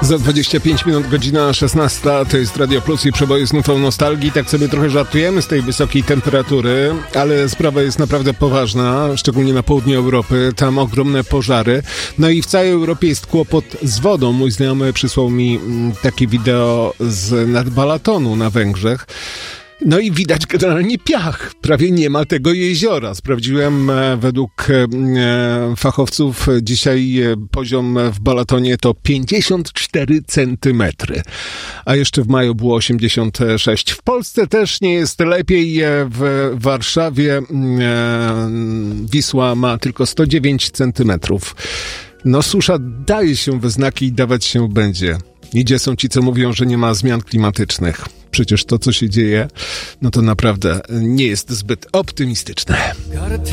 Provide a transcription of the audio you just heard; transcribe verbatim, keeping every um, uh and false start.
Za dwadzieścia pięć minut, godzina szesnasta, to jest Radio Plus i przeboje z nutą nostalgii. Tak sobie trochę żartujemy z tej wysokiej temperatury, ale sprawa jest naprawdę poważna, szczególnie na południu Europy. Tam ogromne pożary. No i w całej Europie jest kłopot z wodą. Mój znajomy przysłał mi takie wideo z nad Balatonu na Węgrzech. No i widać generalnie piach. Prawie nie ma tego jeziora. Sprawdziłem, według fachowców dzisiaj poziom w Balatonie to pięćdziesiąt cztery centymetry. A jeszcze w maju było osiemdziesiąt sześć. W Polsce też nie jest lepiej. W Warszawie Wisła ma tylko sto dziewięć centymetrów. No susza daje się we znaki i dawać się będzie. I gdzie są ci, co mówią, że nie ma zmian klimatycznych? Przecież to, co się dzieje, no to naprawdę nie jest zbyt optymistyczne.